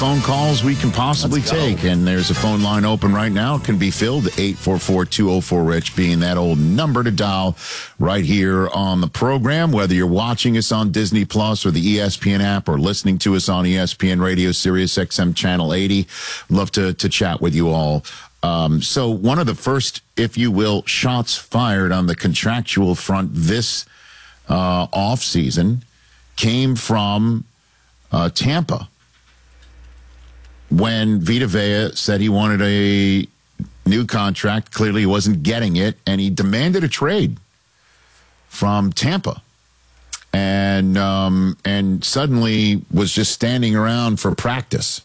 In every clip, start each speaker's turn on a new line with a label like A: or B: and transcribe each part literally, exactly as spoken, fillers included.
A: phone calls we can possibly take. And there's a phone line open right now. It can be filled, eight four four, two oh four, RICH, being that old number to dial right here on the program. Whether you're watching us on Disney Plus or the E S P N app or listening to us on E S P N Radio, Sirius X M Channel eighty. Love to, to chat with you all. Um, so one of the first, if you will, shots fired on the contractual front this uh, offseason came from uh, Tampa. When Vita Vea said he wanted a new contract, clearly he wasn't getting it, and he demanded a trade from Tampa. And um, and suddenly was just standing around for practice.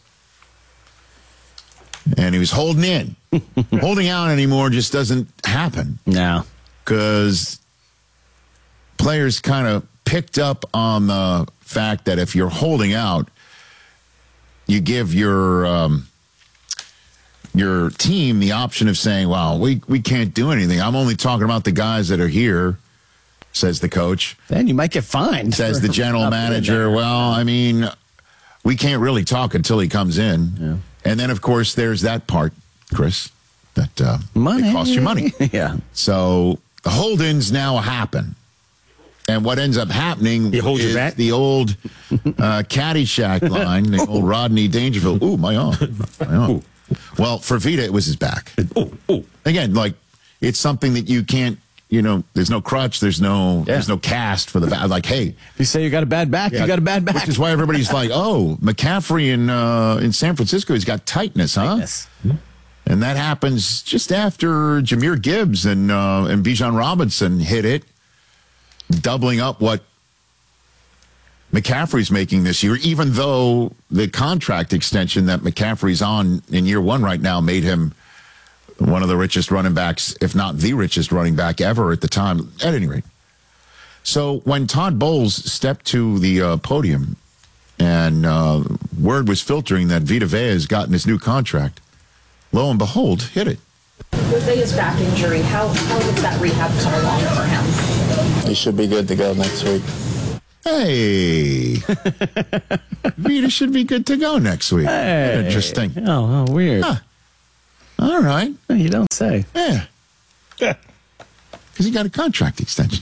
A: And he was holding in. Holding out anymore just doesn't happen.
B: No.
A: Because players kind of picked up on the fact that if you're holding out, you give your um, your team the option of saying, well, we, we can't do anything. I'm only talking about the guys that are here, says the coach.
B: Then you might get fined.
A: Says the general manager, well, I mean, we can't really talk until he comes in.
B: Yeah.
A: And then, of course, there's that part, Chris, that uh,
B: money.
A: It costs you money.
B: Yeah.
A: So the hold-ins now happen. And what ends up happening is the old uh, Caddyshack line, the old Rodney Dangerfield. Ooh, my arm. My arm. Well, for Vita, it was his back.
C: Ooh, ooh.
A: Again, like, it's something that you can't, you know, there's no crutch, there's no yeah. there's no cast for the back. Like, hey.
B: You say you got a bad back, yeah, you got a bad back.
A: Which is why everybody's like, oh, McCaffrey in, uh, in San Francisco, he's got tightness, huh?
B: Tightness.
A: And that happens just after Jahmyr Gibbs and, uh, and Bijan Robinson hit it. Doubling up what McCaffrey's making this year, even though the contract extension that McCaffrey's on in year one right now made him one of the richest running backs, if not the richest running back ever at the time, at any rate. So when Todd Bowles stepped to the uh, podium and uh, word was filtering that Vita Vea has gotten his new contract, lo and behold, hit it.
D: With Vea's back injury, how, how did that rehab come along for him?
E: He should be good to go next week.
A: Hey. Vita should be good to go next week.
B: Hey.
A: Interesting.
B: Oh, oh weird.
A: Huh. All right.
B: You don't say.
A: Yeah. Yeah. Because he got a contract extension.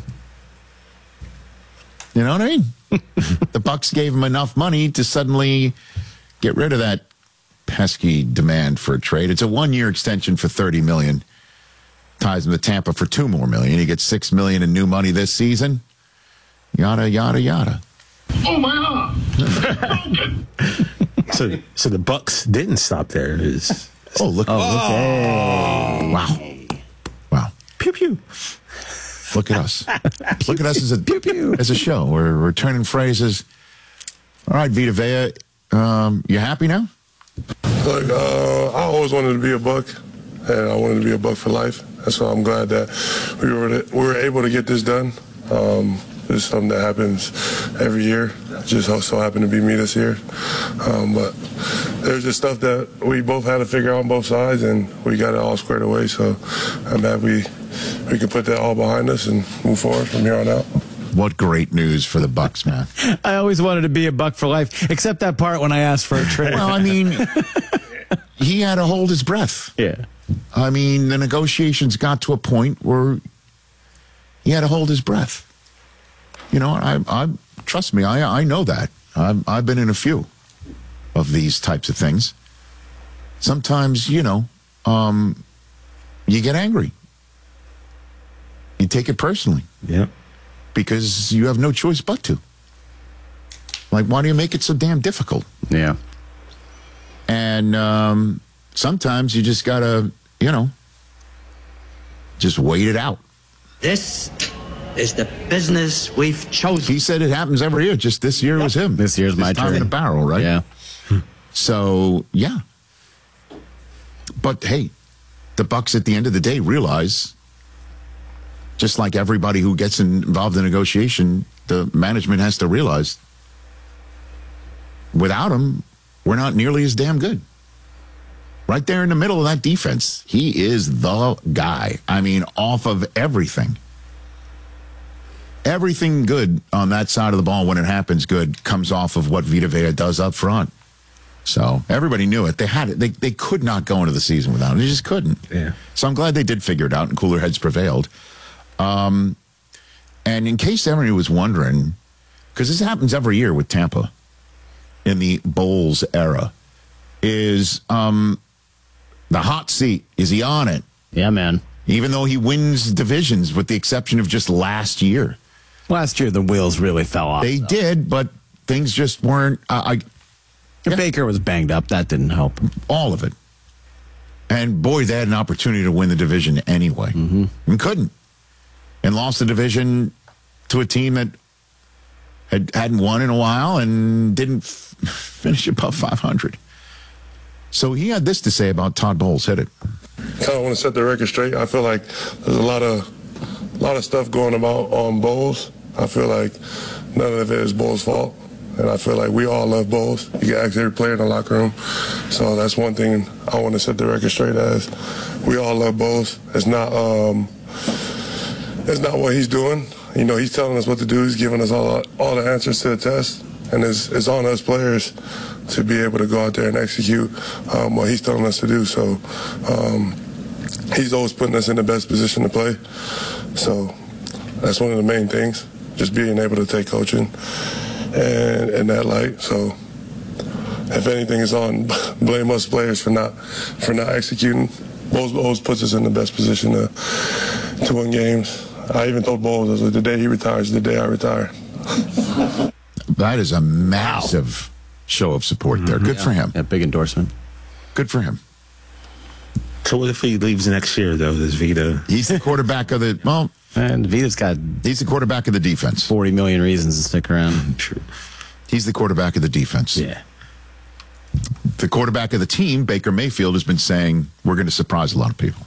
A: You know what I mean? The Bucs gave him enough money to suddenly get rid of that pesky demand for a trade. It's a one-year extension for thirty million dollars. Ties him to Tampa for two more million. He gets six million in new money this season. Yada yada yada.
C: Oh my God! so, so the Bucs didn't stop there. It's,
A: oh look!
B: Oh, look! Hey.
A: Wow! Wow!
C: Pew pew!
A: Look at us! Look at us as a pew pew as a show. We're we're turning phrases. All right, Vita Vea, um, you happy now?
F: Look, uh, I always wanted to be a Buck, and I wanted to be a Buck for life. And so I'm glad that we were we were able to get this done. Um, it's something that happens every year. It just so happened to be me this year. Um, but there's just stuff that we both had to figure out on both sides, and we got it all squared away. So I'm happy we can put that all behind us and move forward from here on out.
A: What great news for the Bucs, man.
B: I always wanted to be a Buck for life, except that part when I asked for a trade.
A: Well, I mean, he had to hold his breath.
B: Yeah.
A: I mean, the negotiations got to a point where he had to hold his breath. You know, I, I trust me, I, I know that. I've, I've been in a few of these types of things. Sometimes, you know, um, you get angry. You take it personally.
C: Yeah.
A: Because you have no choice but to. Like, why do you make it so damn difficult?
B: Yeah.
A: And um, sometimes you just got to, you know, just wait it out.
G: This is the business we've chosen.
A: He said it happens every year. Just this year yep. was him.
B: This year's
A: this
B: my
A: time
B: turn.
A: in a barrel, right?
B: Yeah.
A: So, yeah. But, hey, the Bucs at the end of the day realize, just like everybody who gets involved in negotiation, the management has to realize, without him, we're not nearly as damn good. Right there in the middle of that defense, he is the guy. I mean, off of everything. Everything good on that side of the ball when it happens good comes off of what Vita Vea does up front. So everybody knew it. They had it. They they could not go into the season without it. They just couldn't.
C: Yeah.
A: So I'm glad they did figure it out and cooler heads prevailed. Um, and in case everybody was wondering, because this happens every year with Tampa in the Bowls era, is um, the hot seat. Is he on it?
B: Yeah, man.
A: Even though he wins divisions, with the exception of just last year.
B: Last year, the wheels really fell off.
A: They
B: though.
A: did, but things just weren't. Uh, I yeah.
B: Baker was banged up. That didn't help.
A: All of it. And boy, they had an opportunity to win the division anyway. Mm-hmm. And couldn't. And lost the division to a team that had, hadn't won in a while and didn't f- finish above five hundred. So he had this to say about Todd Bowles. Hit it.
F: Kind of want to set the record straight. I feel like there's a lot of, a lot of stuff going about on Bowles. I feel like none of it is Bowles' fault. And I feel like we all love Bowles. You can ask every player in the locker room. So that's one thing I want to set the record straight as. We all love Bowles. It's not um, it's not what he's doing. You know, he's telling us what to do. He's giving us all all the answers to the test. And it's, it's on us players to be able to go out there and execute um, what he's telling us to do. So um, he's always putting us in the best position to play. So that's one of the main things, just being able to take coaching and in that light. So if anything is on, blame us players for not for not executing. Bowles always puts us in the best position to to win games. I even told Bowles, I was like, the day he retires, the day I retire.
A: That is a massive show of support there. Good
B: yeah.
A: for him.
B: Yeah, big endorsement.
A: Good for him.
C: So what if he leaves next year, though? Does Vita?
A: He's the quarterback of the, well,
B: And Vita's got
A: he's the quarterback of the defense.
B: forty million reasons to stick around.
C: True.
A: He's the quarterback of the defense.
B: Yeah.
A: The quarterback of the team, Baker Mayfield, has been saying, we're going to surprise a lot of people.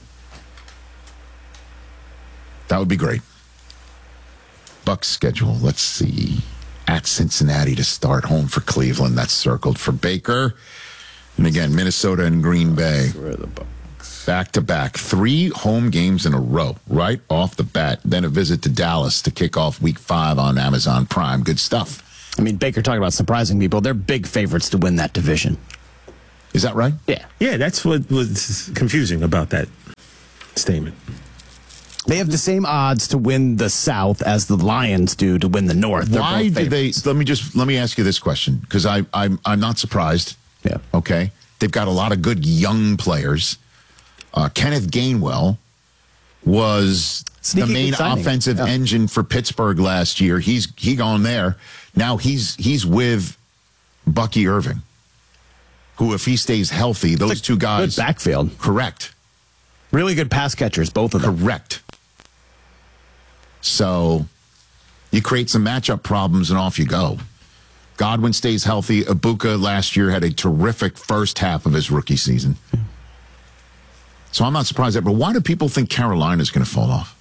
A: That would be great. Bucs schedule, let's see. At Cincinnati to start, home for Cleveland. That's circled for Baker. And again, Minnesota and Green Bay.
B: Where are the Bucs?
A: Back to back. Three home games in a row, right off the bat. Then a visit to Dallas to kick off week five on Amazon Prime. Good stuff.
B: I mean, Baker talking about surprising people. They're big favorites to win that division.
A: Is that right?
B: Yeah.
C: Yeah, that's what was confusing about that statement.
B: They have the same odds to win the South as the Lions do to win the North. They're
A: Why
B: both
A: did they?
B: favorites.
A: Let me just let me ask you this question, because I I'm I'm not surprised.
B: Yeah.
A: Okay. They've got a lot of good young players. Uh, Kenneth Gainwell was
B: Sneaky
A: the main
B: good signing.
A: offensive
B: Yeah.
A: engine for Pittsburgh last year. He's he gone there. Now he's he's with Bucky Irving, who, if he stays healthy, those two guys.
B: Good backfield.
A: Correct.
B: Really good pass catchers, both of them.
A: Correct. So you create some matchup problems and off you go. Godwin stays healthy. Ibuka last year had a terrific first half of his rookie season. So I'm not surprised that. But why do people think Carolina's going to fall off?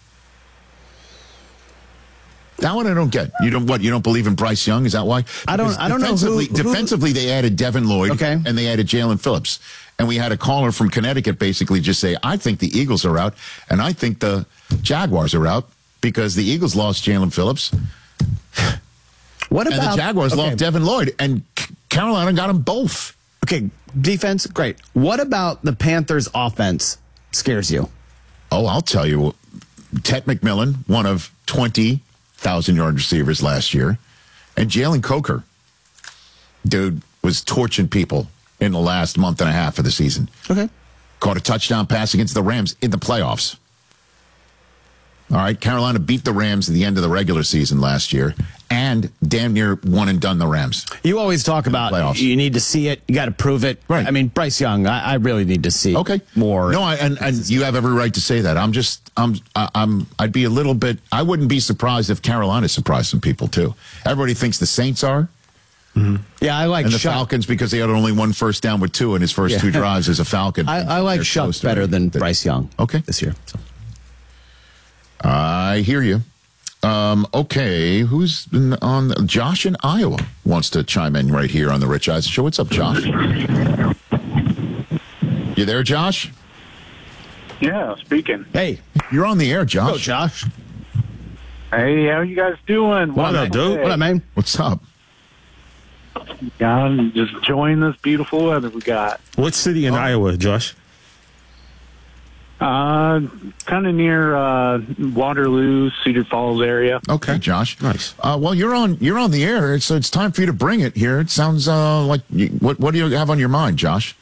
A: That one I don't get. You don't what? You don't believe in Bryce Young? Is that why?
B: I don't-
A: Because
B: I don't know who-
A: defensively,
B: who-
A: defensively, they added Devin Lloyd,
B: Okay.
A: and they added Jalen Phillips. And we had a caller from Connecticut basically just say, I think the Eagles are out, and I think the Jaguars are out because the Eagles lost Jalen Phillips,
B: What
A: and
B: about
A: the Jaguars
B: okay.
A: lost Devin Lloyd, and C- Carolina got them both.
B: Okay, defense, great. What about the Panthers' offense scares you?
A: Oh, I'll tell you, Ted McMillan, one of twenty thousand-yard receivers last year, and Jalen Coker, dude, was torching people in the last month and a half of the season.
B: Okay.
A: Caught a touchdown pass against the Rams in the playoffs. All right, Carolina beat the Rams at the end of the regular season last year and damn near won and done the Rams.
B: You always talk about
A: playoffs.
B: you need to see it. You got to prove it.
A: Right.
B: I mean, Bryce Young, I, I really need to see
A: Okay,
B: more.
A: No, I, and, and you have every right to say that. I'm just, I'm, I- I'm, I'd be a little bit. I wouldn't be surprised if Carolina surprised some people too. Everybody thinks the Saints are,
B: Yeah, I like
A: and the
B: Shuck.
A: Falcons because they had only one first down with two in his first
B: Yeah.
A: two drives as a Falcon.
B: I, I like
A: They're
B: Shuck
A: close to
B: better
A: it.
B: than
A: That-
B: Bryce Young.
A: Okay.
B: This year. So.
A: I hear you. Um, okay, who's been on? Josh in Iowa wants to chime in right here on the Rich Eisen Show. What's up, Josh? You there, Josh?
H: Yeah, speaking.
B: Hey,
A: You're on the air, Josh.
B: go Josh.
H: Hey, how you guys doing?
C: What up, dude?
B: What up, man?
A: What's up?
H: Yeah, just enjoying this beautiful weather we got.
C: What city in Iowa, Josh?
H: Uh, kind of near uh, Waterloo, Cedar Falls area.
A: Okay, Josh.
C: Nice.
A: Uh, well, you're on you're on the air, so it's time for you to bring it here. It sounds uh, like you, what what do you have on your mind, Josh?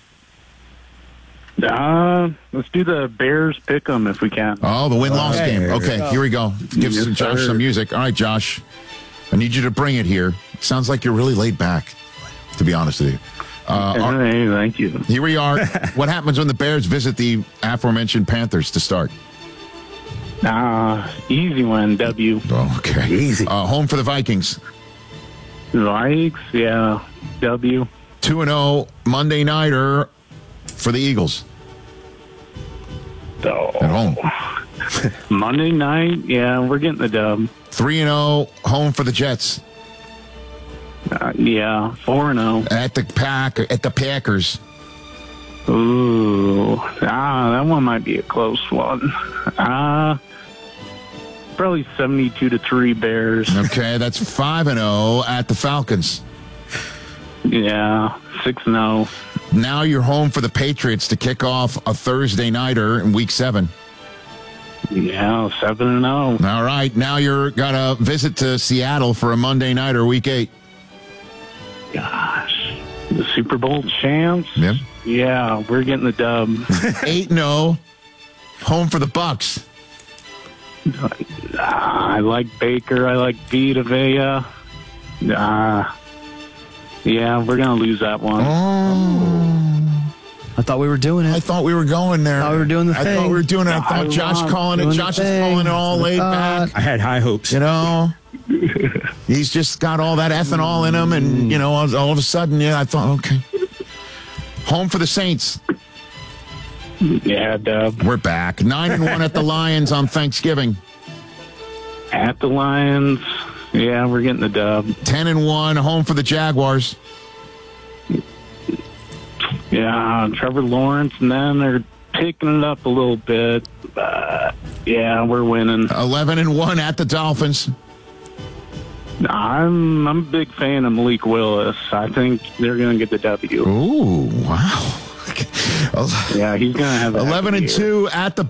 H: Uh, let's do the Bears pick 'em if we can.
A: Oh, the win-loss
B: Okay.
A: game. Okay, here we go. Give
H: Yes,
A: some, Josh
H: sir.
A: some music. All right, Josh. I need you to bring it here. Sounds like you're really laid back, to be honest with you. Uh, all right,
H: Hey, thank you.
A: here we are. What happens when the Bears visit the aforementioned Panthers to start?
H: Uh, easy one, W.
A: Oh, okay.
C: Easy.
A: Uh, home for the Vikings.
H: Vikes, yeah, W.
A: two and oh Monday nighter for the Eagles
H: So,
A: at home.
H: Monday night, yeah, we're getting the dub.
A: three and oh home for the Jets
H: Uh, yeah, four and oh.
A: at the Pack at the Packers.
H: Ooh, ah, that one might be a close one. Uh, probably seventy-two to three Bears.
A: Okay, that's five and oh at the Falcons.
H: Yeah, six and oh.
A: Now you're home for the Patriots to kick off a Thursday nighter in week seven.
H: Yeah, seven and oh.
A: All right, now you're got a visit to Seattle for a Monday nighter, week eight.
H: Gosh, the Super Bowl champs.
A: Yep.
H: Yeah, we're getting the dub.
A: eight and oh home for the Bucks.
H: Ah, I like Baker. I like Vita Vea. Ah, yeah, we're gonna lose that one.
A: Oh,
B: I thought we were doing
A: I
B: it.
A: thought we were going there.
B: Thought we were doing the
A: I
B: thing.
A: thought we were doing it. I thought
H: I
A: Josh
H: was
A: calling it.
B: doing
A: Josh
B: the
A: is
B: thing.
A: calling it all laid back.
C: I had high hopes.
A: You know, he's just got all that ethanol in him, and you know, all, all of a sudden, yeah, I thought, okay, home for the Saints.
H: Yeah, dub.
A: We're back nine and one at the Lions on Thanksgiving.
H: At the Lions. Yeah, we're getting the dub.
A: Ten and one home for the Jaguars.
H: Yeah, Trevor Lawrence, and then they're picking it up a little bit. But yeah, we're winning.
A: Eleven and one at the Dolphins.
H: I'm I'm a big fan of Malik Willis. I think they're going to get the W.
A: Ooh, wow.
H: Yeah, he's going to have a heck of
A: Eleven
H: a
A: and
H: year.
A: two at the